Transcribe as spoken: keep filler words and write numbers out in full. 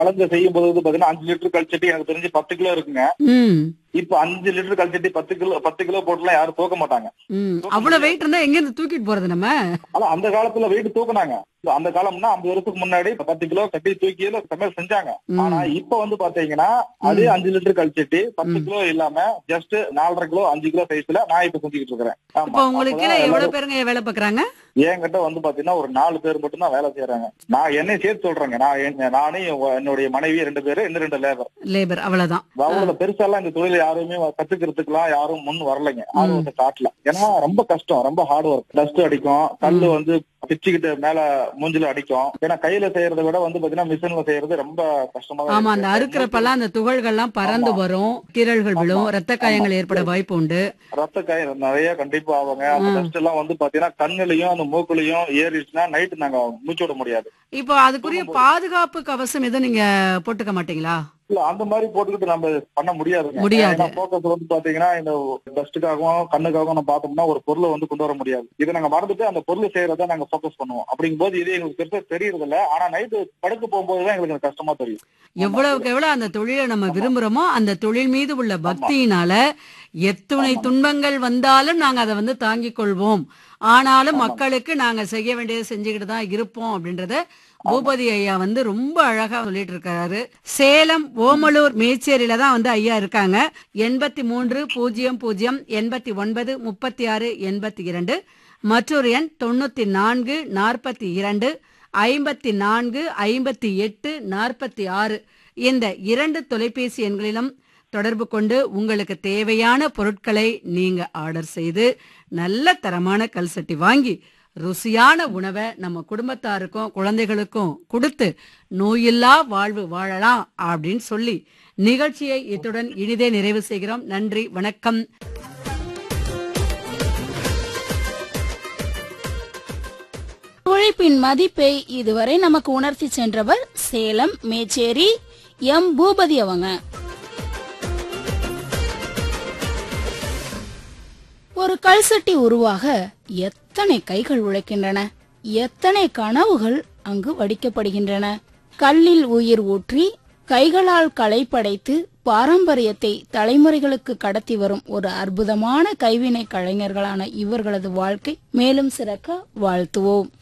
கலந்து செய்யும் போது வந்து பாத்தீங்கன்னா அஞ்சு லிட்டர் கல்ச்சட்டி எனக்கு தெரிஞ்சு பத்து கிலோ இருக்குங்க. ம். இப்ப அஞ்சு லிட்டர் கல்ச்சட்டி பத்து கிலோ பத்து கிலோ போட்டுலாம் யாரும் தூக்க மாட்டாங்க. ம். அவ்வளவு வெயிட் இருந்தா எங்க இருந்து தூக்கிட்டு போறது நம்ம? ஆனா அந்த காலத்துல வெயிட் தூக்குனாங்க. அந்த காலம்னா ஐம்பது வருஷத்துக்கு முன்னாடி பத்து கிலோ கட்டி தூக்கி சமையல் செஞ்சாங்க. ஆனா இப்ப வந்து பாத்தீங்கன்னா அதே அஞ்சு லிட்டர் கல்ச்சட்டி பத்து கிலோ இல்லாம ஜஸ்ட் நாலரை கிலோ அஞ்சு கிலோ சைஸ்ல நான் இப்ப செஞ்சுக்கிட்டு இருக்கிறேன். இப்ப உங்களுக்கு எவ்வளவு பேருங்க வேலை பாக்குறாங்க? என்கிட்ட வந்து பாத்தீங்கன்னா ஒரு நாலு பேர் மட்டும் தான் வேலை செய்யறாங்க. நான் என்னை சேர்த்து சொல்றேங்க. நான் நானே என்னுடைய மனைவி ரெண்டு பேரு இன்னும் ரெண்டு லேபர் லேபர் அவ்வளவுதான். அவ்வளவு பெருசாலாம் இந்த தொழில் யாருமே கத்துக்கிறதுக்குலாம் யாரும் முன் வரலைங்க. ஆர்வத்தை காட்டல. ஏன்னா ரொம்ப கஷ்டம், ரொம்ப ஹார்ட் ஒர்க். டஸ்ட் அடிக்கும், கல்லு வந்து பிச்சுக்கிட்டு மேல மூஞ்சில அடிக்கும். ஏன்னா கையில செய்யறதை விட வந்து பாத்தீங்கன்னா மிஷின்ல செய்யறது ரொம்ப கஷ்டமா. ஆமா, அந்த அறுக்கிறப்பெல்லாம் அந்த துகள்கள் எல்லாம் பறந்து வரும், கீரல்கள் விழும், ரத்த காயங்கள் ஏற்பட வாய்ப்பு உண்டு. ரத்த காயம் நிறைய கண்டிப்பா ஆகுங்க. அந்த டஸ்ட் எல்லாம் வந்து பாத்தீங்கன்னா கண்ணுலயும் அந்த மூக்குலயும் ஏறிடுச்சுன்னா நைட்டு நாங்க மூச்சு விட முடியாது. இப்போ அதுக்குரிய பாதுகாப்பு கவசம் எதுவும் நீங்க போட்டுக்க மாட்டீங்களா? இல்ல அந்த மாதிரி போட்டுக்கிட்டு நம்ம பண்ண முடியாது முடியாது. போக்கஸ் வந்து பாத்தீங்கன்னா இந்த டஸ்டுக்காகவும் கண்ணுக்காகவும் நம்ம பார்த்தோம்னா ஒரு பொருளை வந்து கொண்டு வர முடியாது. இதை நாங்க மறந்துட்டு அந்த பொருள் செய்யறத நாங்க போக்கஸ் பண்ணுவோம். அப்படிங்கும் போது இது எங்களுக்கு பெருசா தெரியறது இல்ல. ஆனா நைட்டு படுக்க போகும்போதுதான் எங்களுக்கு கஷ்டமா தெரியும். எவ்வளவுக்கு எவ்வளவு அந்த தொழிலை நம்ம விரும்புறோமோ அந்த தொழில் மீது உள்ள பக்தியினால எத்துணை துன்பங்கள் வந்தாலும் நாங்க அதை வந்து தாங்கிக் கொள்வோம். ஆனாலும் மக்களுக்கு நாங்க செய்ய வேண்டியதை செஞ்சுக்கிட்டு தான் இருப்போம் அப்படின்றத பூபதி ஐயா வந்து ரொம்ப அழகா சொல்லிட்டு இருக்காரு. சேலம் ஓமலூர் மேச்சேரியில தான் வந்து ஐயா இருக்காங்க. எண்பத்தி மூன்று பூஜ்ஜியம் பூஜ்ஜியம் எண்பத்தி ஒன்பது முப்பத்தி ஆறு எண்பத்தி இரண்டு மற்றொரு எண் தொண்ணூத்தி நான்கு நாற்பத்தி இரண்டு ஐம்பத்தி நான்கு ஐம்பத்தி எட்டு நாற்பத்தி ஆறு. இந்த இரண்டு தொலைபேசி எண்களிலும் தொடர்பு கொண்டு உங்களுக்கு தேவையான பொருட்களை நீங்க ஆர்டர் செய்து நல்ல தரமான கல்சட்டி வாங்கி ருசியான உணவை நம்ம குடும்பத்தாருக்கும் குழந்தைகளுக்கும் கொடுத்து நோயில்லா வாழ்வு வாழலாம் அப்படின்னு சொல்லி நிகழ்ச்சியை இத்துடன் இனிதே நிறைவு செய்கிறோம். நன்றி, வணக்கம். உழைப்பின் மதிப்பை இதுவரை நமக்கு உணர்த்தி சென்றவர் சேலம் மேச்சேரி எம் பூபதி அவங்க. ஒரு கல்சட்டி உருவாக எத்தனை கைகள் உழைக்கின்றன, எத்தனை கனவுகள் அங்கு வடிக்கப்படுகின்றன. கல்லில் உயிர் ஊற்றி கைகளால் கலை படைத்து பாரம்பரியத்தை தலைமுறைகளுக்கு கடத்தி வரும் ஒரு அற்புதமான கைவினை கலைஞர்களான இவர்களது வாழ்க்கை மேலும் சிறக்க வாழ்த்துவோம்.